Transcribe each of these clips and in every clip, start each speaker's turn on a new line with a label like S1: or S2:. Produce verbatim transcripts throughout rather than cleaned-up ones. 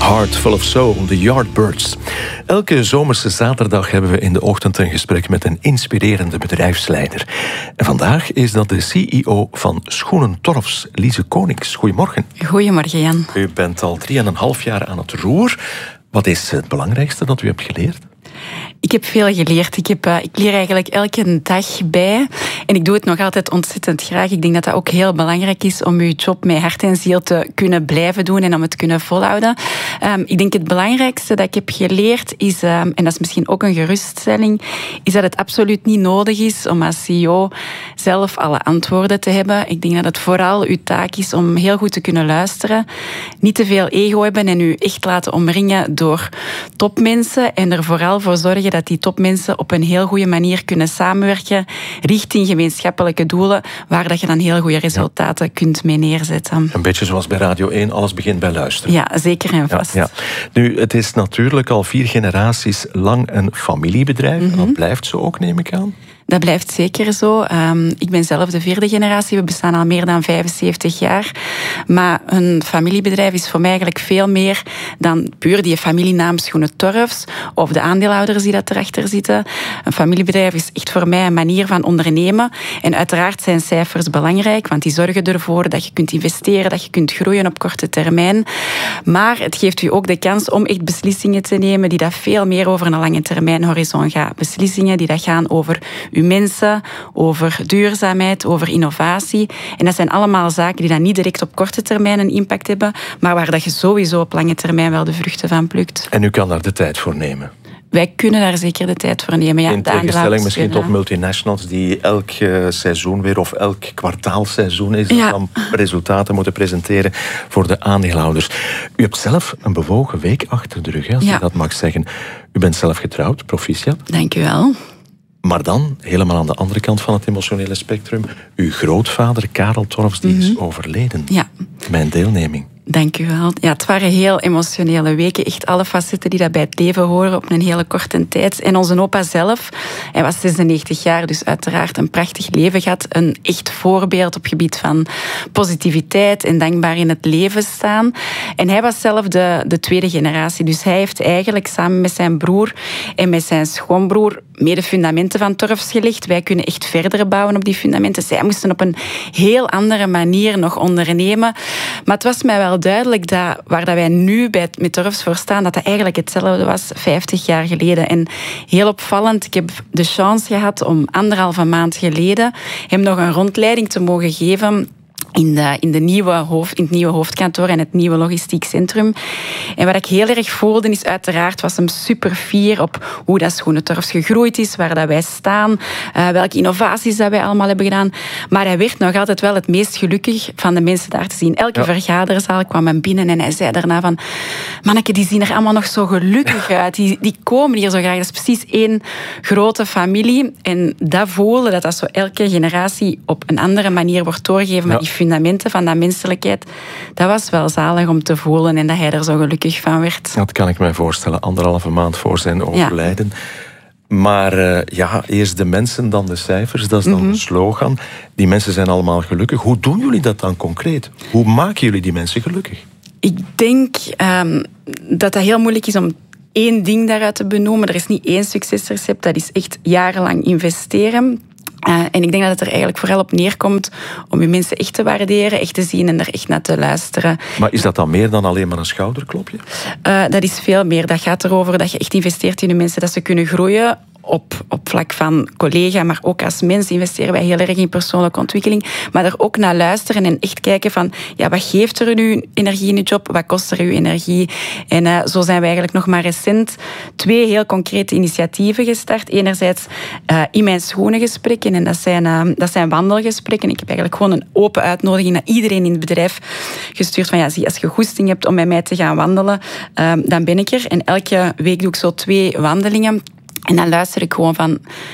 S1: Heart Full of Soul, de Yardbirds. Elke zomerse zaterdag hebben we in de ochtend een gesprek met een inspirerende bedrijfsleider. En vandaag is dat de C E O van Schoenen Torfs, Lise Konings. Goedemorgen.
S2: Goedemorgen, Jan.
S1: U bent al drie en een half jaar aan het roer. Wat is het belangrijkste dat u hebt geleerd?
S2: Ik heb veel geleerd. Ik, heb, uh, ik leer eigenlijk elke dag bij. En ik doe het nog altijd ontzettend graag. Ik denk dat dat ook heel belangrijk is om je job met hart en ziel te kunnen blijven doen en om het te kunnen volhouden. Um, ik denk het belangrijkste dat ik heb geleerd is, um, en dat is misschien ook een geruststelling, is dat het absoluut niet nodig is om als C E O zelf alle antwoorden te hebben. Ik denk dat het vooral uw taak is om heel goed te kunnen luisteren, niet te veel ego hebben en u echt laten omringen door topmensen en er vooral voor zorgen dat die topmensen op een heel goede manier kunnen samenwerken richting gemeenschappelijke doelen, waar dat je dan heel goede resultaten kunt mee neerzetten.
S1: Een beetje zoals bij Radio één, alles begint bij luisteren.
S2: Ja, zeker en vast.
S1: Ja, ja. Nu, het is natuurlijk al vier generaties lang een familiebedrijf. Mm-hmm. Dat blijft zo ook, neem ik aan.
S2: Dat blijft zeker zo. Um, ik ben zelf de vierde generatie. We bestaan al meer dan vijfenzeventig jaar. Maar een familiebedrijf is voor mij eigenlijk veel meer dan puur die familienaam Schoenen Torfs of de aandeelhouders die dat erachter zitten. Een familiebedrijf is echt voor mij een manier van ondernemen. En uiteraard zijn cijfers belangrijk, want die zorgen ervoor dat je kunt investeren, dat je kunt groeien op korte termijn. Maar het geeft u ook de kans om echt beslissingen te nemen die dat veel meer over een lange termijn horizon gaan. Beslissingen die dat gaan over uw mensen, over duurzaamheid, over innovatie. En dat zijn allemaal zaken die dan niet direct op korte termijn een impact hebben, maar waar dat je sowieso op lange termijn wel de vruchten van plukt.
S1: En u kan daar de tijd voor nemen?
S2: Wij kunnen daar zeker de tijd voor nemen. Ja,
S1: in tegenstelling misschien tot multinationals die elk uh, seizoen weer of elk kwartaalseizoen is, ja, dan resultaten moeten presenteren voor de aandeelhouders. U hebt zelf een bewogen week achter de rug, hè, als ja. je dat mag zeggen. U bent zelf getrouwd, proficiat.
S2: Dank u wel.
S1: Maar dan, helemaal aan de andere kant van het emotionele spectrum, uw grootvader Karel Torfs, die mm-hmm. is overleden.
S2: Ja.
S1: Mijn deelneming.
S2: Dank u wel. Ja, het waren heel emotionele weken. Echt alle facetten die dat bij het leven horen op een hele korte tijd. En onze opa zelf, hij was zesennegentig jaar, dus uiteraard een prachtig leven gehad. Een echt voorbeeld op gebied van positiviteit en dankbaar in het leven staan. En hij was zelf de, de tweede generatie. Dus hij heeft eigenlijk samen met zijn broer en met zijn schoonbroer mee de fundamenten van Torfs gelegd. Wij kunnen echt verder bouwen op die fundamenten. Zij moesten op een heel andere manier nog ondernemen. Maar het was mij wel duidelijk dat waar dat wij nu bij het, met Torfs voor staan, dat dat eigenlijk hetzelfde was vijftig jaar geleden. En heel opvallend, ik heb de chance gehad om anderhalve maand geleden hem nog een rondleiding te mogen geven in, de, in, de nieuwe hoofd, in het nieuwe hoofdkantoor en het nieuwe logistiek centrum. En wat ik heel erg voelde is uiteraard, was hem super fier op hoe dat Schoenen Torfs gegroeid is, waar dat wij staan, uh, welke innovaties dat wij allemaal hebben gedaan. Maar hij werd nog altijd wel het meest gelukkig van de mensen daar te zien. Elke ja. vergaderzaal kwam hem binnen en hij zei daarna van, manneke, die zien er allemaal nog zo gelukkig uit. Die, die komen hier zo graag. Dat is precies één grote familie. En dat voelen, dat dat zo elke generatie op een andere manier wordt doorgegeven, maar ja. die fundamenten van dat menselijkheid, dat was wel zalig om te voelen en dat hij er zo gelukkig van werd.
S1: Dat kan ik mij voorstellen, anderhalve maand voor zijn overlijden. Ja. Maar uh, ja, eerst de mensen, dan de cijfers, dat is dan mm-hmm. de slogan. Die mensen zijn allemaal gelukkig. Hoe doen jullie dat dan concreet? Hoe maken jullie die mensen gelukkig?
S2: Ik denk um, dat dat heel moeilijk is om één ding daaruit te benoemen. Er is niet één succesrecept, dat is echt jarenlang investeren. Uh, en ik denk dat het er eigenlijk vooral op neerkomt om je mensen echt te waarderen, echt te zien en er echt naar te luisteren.
S1: Maar is dat dan meer dan alleen maar een schouderklopje?
S2: Uh, dat is veel meer. Dat gaat erover dat je echt investeert in de mensen, dat ze kunnen groeien. Op, op vlak van collega, maar ook als mens investeren wij heel erg in persoonlijke ontwikkeling. Maar er ook naar luisteren en echt kijken van, ja, wat geeft er nu energie in je job? Wat kost er uw energie? En uh, zo zijn we eigenlijk nog maar recent twee heel concrete initiatieven gestart. Enerzijds uh, in mijn schoenengesprekken, en dat zijn, uh, dat zijn wandelgesprekken. Ik heb eigenlijk gewoon een open uitnodiging naar iedereen in het bedrijf gestuurd van, ja, zie, als je goesting hebt om met mij te gaan wandelen, uh, dan ben ik er. En elke week doe ik zo twee wandelingen. En dan luister ik gewoon van, ja,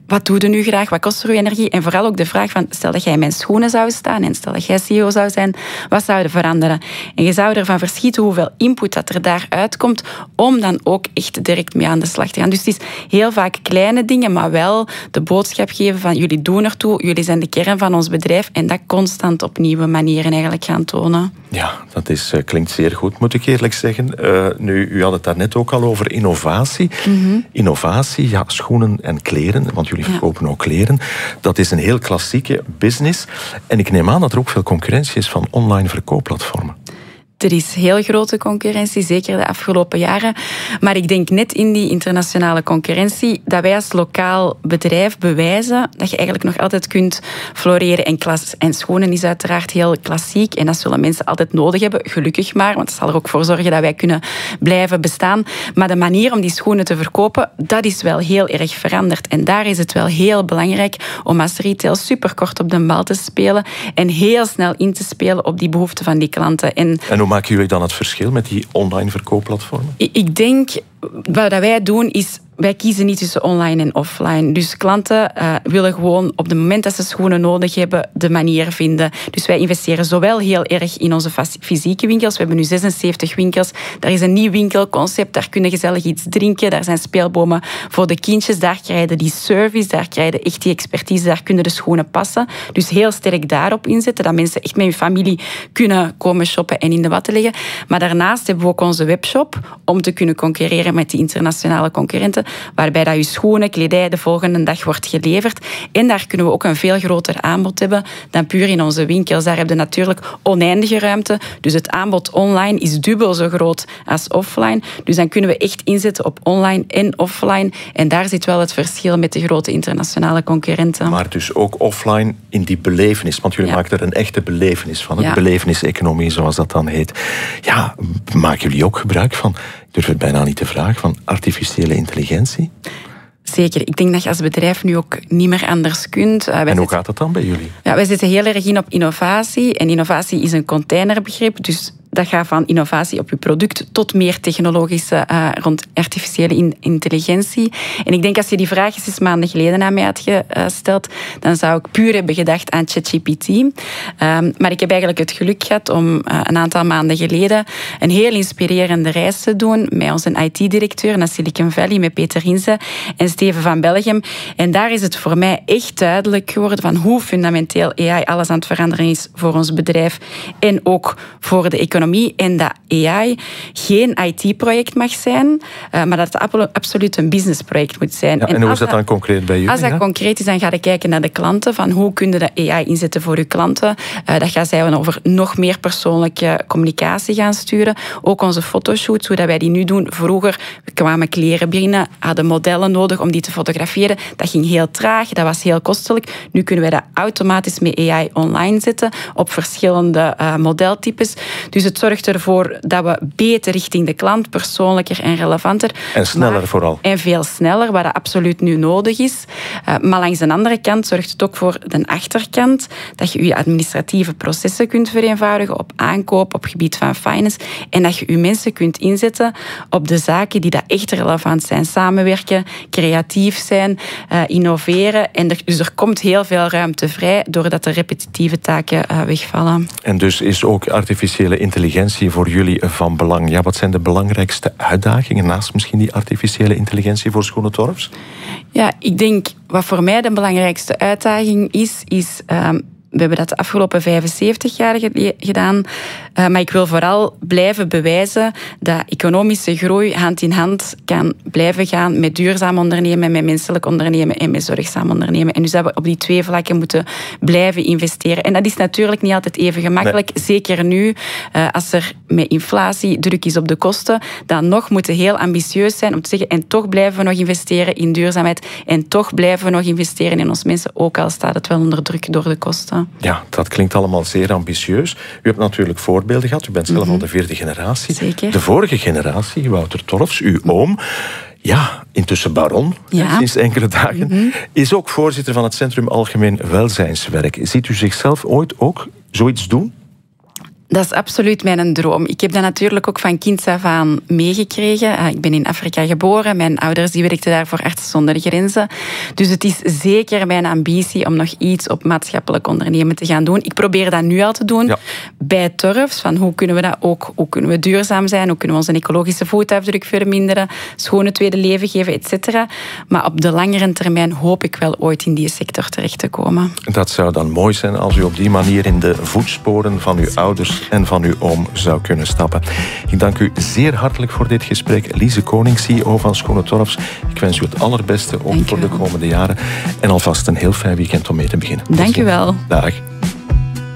S2: wat doe je nu graag? Wat kost er uw energie? En vooral ook de vraag van, stel dat jij in mijn schoenen zou staan en stel dat jij C E O zou zijn, wat zou er veranderen? En je zou ervan verschieten hoeveel input dat er daaruit komt, om dan ook echt direct mee aan de slag te gaan. Dus het is heel vaak kleine dingen, maar wel de boodschap geven van, jullie doen ertoe, jullie zijn de kern van ons bedrijf, en dat constant op nieuwe manieren eigenlijk gaan tonen.
S1: Ja, dat is, klinkt zeer goed, moet ik eerlijk zeggen. Uh, nu, u had het daarnet ook al over innovatie. Mm-hmm. Innovatie, ja, schoenen en kleren, want jullie verkopen ja. ook kleren. Dat is een heel klassieke business. En ik neem aan dat er ook veel concurrentie is van online verkoopplatformen.
S2: Er is heel grote concurrentie, zeker de afgelopen jaren. Maar ik denk net in die internationale concurrentie dat wij als lokaal bedrijf bewijzen dat je eigenlijk nog altijd kunt floreren. En, klas, en schoenen is uiteraard heel klassiek en dat zullen mensen altijd nodig hebben, gelukkig maar, want dat zal er ook voor zorgen dat wij kunnen blijven bestaan. Maar de manier om die schoenen te verkopen, dat is wel heel erg veranderd. En daar is het wel heel belangrijk om als retail superkort op de bal te spelen en heel snel in te spelen op die behoeften van die klanten. En,
S1: en hoe maken jullie dan het verschil met die online verkoopplatformen?
S2: Ik denk, wat wij doen is, wij kiezen niet tussen online en offline. Dus klanten uh, willen gewoon op het moment dat ze schoenen nodig hebben, de manier vinden. Dus wij investeren zowel heel erg in onze fysieke winkels. We hebben nu zesenzeventig winkels. Daar is een nieuw winkelconcept. Daar kun je gezellig iets drinken. Daar zijn speelbomen voor de kindjes. Daar krijg je die service. Daar krijg je echt die expertise. Daar kunnen de schoenen passen. Dus heel sterk daarop inzetten. Dat mensen echt met hun familie kunnen komen shoppen en in de watten liggen. Maar daarnaast hebben we ook onze webshop om te kunnen concurreren met die internationale concurrenten, waarbij dat je schoenen, kledij de volgende dag wordt geleverd. En daar kunnen we ook een veel groter aanbod hebben dan puur in onze winkels. Daar heb je natuurlijk oneindige ruimte. Dus het aanbod online is dubbel zo groot als offline. Dus dan kunnen we echt inzetten op online en offline. En daar zit wel het verschil met de grote internationale concurrenten.
S1: Maar dus ook offline in die belevenis. Want jullie ja. maken er een echte belevenis van. Ja. De beleveniseconomie, zoals dat dan heet. Ja, maken jullie ook gebruik van, ik durf het bijna niet te vragen, van artificiële intelligentie?
S2: Zeker. Ik denk dat je als bedrijf nu ook niet meer anders kunt. Uh,
S1: en hoe
S2: zitten,
S1: gaat dat dan bij jullie?
S2: Ja, wij zitten heel erg in op innovatie. En innovatie is een containerbegrip. Dus dat gaat van innovatie op je product tot meer technologische uh, rond artificiële in- intelligentie. En ik denk als je die vraag eens, eens maanden geleden aan mij had gesteld, dan zou ik puur hebben gedacht aan ChatGPT. Um, maar ik heb eigenlijk het geluk gehad om uh, een aantal maanden geleden een heel inspirerende reis te doen met onze I T-directeur naar Silicon Valley, met Peter Rinze en Steven van Bellegem. En daar is het voor mij echt duidelijk geworden van hoe fundamenteel A I alles aan het veranderen is voor ons bedrijf en ook voor de economie. En dat A I geen I T-project mag zijn, uh, maar dat het absoluut een businessproject moet zijn.
S1: Ja, en, en hoe is dat dan concreet bij jullie?
S2: Als dat
S1: ja?
S2: concreet is, dan ga je kijken naar de klanten. Van hoe kun je de A I inzetten voor je klanten? Uh, dat gaat zij over nog meer persoonlijke communicatie gaan sturen. Ook onze fotoshoots, hoe dat wij die nu doen. Vroeger kwamen kleren binnen, hadden modellen nodig om die te fotograferen. Dat ging heel traag, dat was heel kostelijk. Nu kunnen wij dat automatisch met A I online zetten op verschillende uh, modeltypes. Dus het zorgt ervoor dat we beter richting de klant, persoonlijker en relevanter.
S1: En sneller
S2: maar,
S1: vooral.
S2: En veel sneller, wat absoluut nu nodig is. Uh, maar langs de andere kant zorgt het ook voor de achterkant dat je je administratieve processen kunt vereenvoudigen op aankoop, op gebied van finance. En dat je je mensen kunt inzetten op de zaken die dat echt relevant zijn. Samenwerken, creatief zijn, uh, innoveren. En er, dus er komt heel veel ruimte vrij doordat de repetitieve taken uh, wegvallen.
S1: En dus is ook artificiële intelligentie voor jullie van belang. Ja, wat zijn de belangrijkste uitdagingen naast misschien die artificiële intelligentie voor Schoenentorfs?
S2: Ja, ik denk wat voor mij de belangrijkste uitdaging is, is um, we hebben dat de afgelopen vijfenzeventig jaar gedaan. Uh, maar ik wil vooral blijven bewijzen dat economische groei hand in hand kan blijven gaan met duurzaam ondernemen, met menselijk ondernemen en met zorgzaam ondernemen. En dus dat we op die twee vlakken moeten blijven investeren. En dat is natuurlijk niet altijd even gemakkelijk. Nee. Zeker nu, uh, als er met inflatie druk is op de kosten, dan nog moeten heel ambitieus zijn om te zeggen, en toch blijven we nog investeren in duurzaamheid en toch blijven we nog investeren in ons mensen, ook al staat het wel onder druk door de kosten.
S1: Ja, dat klinkt allemaal zeer ambitieus. U hebt natuurlijk voorbeelden gehad. U bent zelf mm-hmm. al de vierde generatie.
S2: Zeker.
S1: De vorige generatie, Wouter Torfs, uw oom, ja, intussen baron, ja. sinds enkele dagen, mm-hmm. is ook voorzitter van het Centrum Algemeen Welzijnswerk. Ziet u zichzelf ooit ook zoiets doen?
S2: Dat is absoluut mijn droom. Ik heb dat natuurlijk ook van kinds af aan meegekregen. Ik ben in Afrika geboren. Mijn ouders die werkten daar voor Artsen zonder Grenzen. Dus het is zeker mijn ambitie om nog iets op maatschappelijk ondernemen te gaan doen. Ik probeer dat nu al te doen. Ja. Bij Turfs. Van hoe kunnen we dat ook? Hoe kunnen we duurzaam zijn? Hoe kunnen we onze ecologische voetafdruk verminderen? Schone tweede leven geven, et cetera. Maar op de langere termijn hoop ik wel ooit in die sector terecht te komen.
S1: Dat zou dan mooi zijn als u op die manier in de voetsporen van uw ouders en van uw oom zou kunnen stappen. Ik dank u zeer hartelijk voor dit gesprek. Lise Koning, C E O van Schone Torfs. Ik wens u het allerbeste ook voor de komende jaren. En alvast een heel fijn weekend om mee te beginnen.
S2: Dank u wel.
S1: Dag.